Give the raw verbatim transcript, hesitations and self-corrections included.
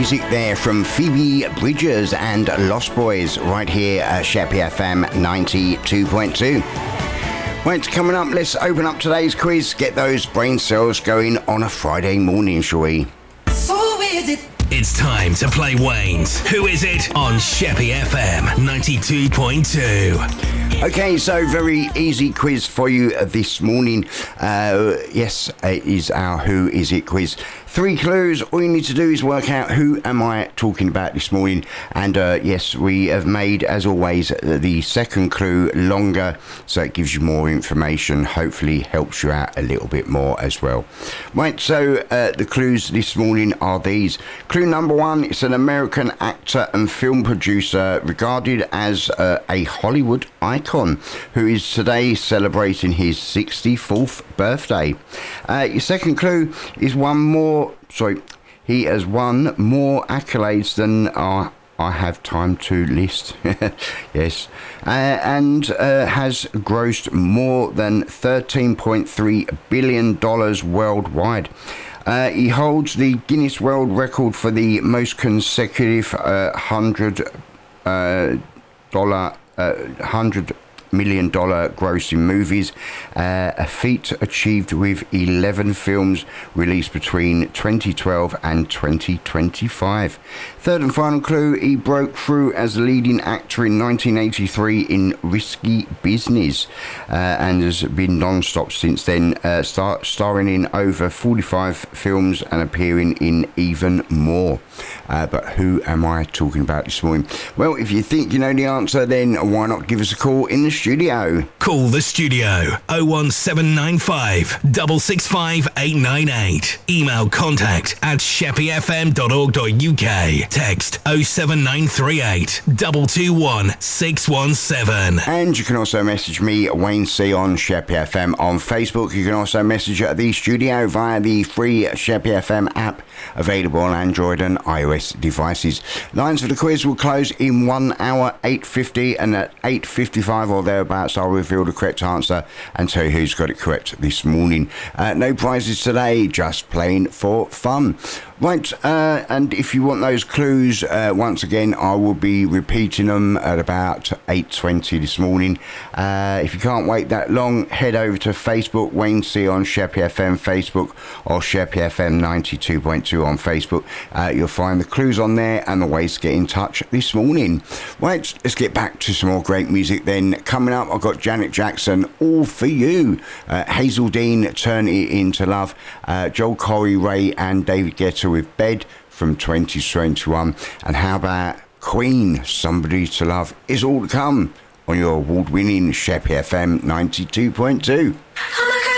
music there from Phoebe Bridgers and Lost Boys right here at Sheppey F M ninety-two point two. Right, coming up, let's open up today's quiz. Get those brain cells going on a Friday morning, shall we? So is it? It's time to play Wayne's Who Is It on Sheppey F M ninety-two point two. Okay, so very easy quiz for you this morning. Uh, yes, it is our Who Is It quiz. Three clues. All you need to do is work out who am I talking about this morning. And uh, yes, we have made, as always, the second clue longer, so it gives you more information. Hopefully helps you out a little bit more as well. Right, so uh, the clues this morning are these. Clue number one, it's an American actor and film producer regarded as uh, a Hollywood icon who is today celebrating his sixty-fourth birthday. Uh, your second clue is one more Sorry, he has won more accolades than uh, I have time to list. Yes. Uh, and uh, has grossed more than thirteen point three billion dollars worldwide. Uh, he holds the Guinness World Record for the most consecutive uh, one hundred uh, dollar, uh, one hundred million dollar grossing movies, uh, a feat achieved with eleven films released between twenty twelve and twenty twenty-five. Third and final clue, he broke through as a leading actor in nineteen eighty-three in Risky Business, uh, and has been non-stop since then, uh, star- starring in over forty-five films and appearing in even more. Uh, but who am I talking about this morning? Well, if you think you know the answer, then why not give us a call in the studio? Call the studio oh one seven nine five, six six five, eight nine eight. Email contact at sheppey f m dot org dot u k. Text oh seven nine three eight, two two one, six one seven. And you can also message me, Wayne C, on Sheppey F M on Facebook. You can also message at the studio via the free Sheppey F M app, available on Android and iOS devices. Lines for the quiz will close in one hour, eight fifty, and at eight fifty-five or thereabouts I'll reveal the correct answer and tell you who's got it correct this morning. Uh, no prizes today, just playing for fun. Right, uh, and if you want those clues, uh, once again, I will be repeating them at about eight twenty this morning. Uh, if you can't wait that long, head over to Facebook, Wayne C on Sheppey F M Facebook, or Sheppey F M ninety-two point two on Facebook. Uh, you'll find the clues on there and the ways to get in touch this morning. Right, let's get back to some more great music then. Coming up, I've got Janet Jackson, All For You, uh, Hazel Dean, Turn It Into Love, uh, Joel Corey, Ray and David Guetta with Bed from twenty twenty-one. And how about Queen, Somebody to Love is all to come on your award-winning Sheppey F M ninety-two point two.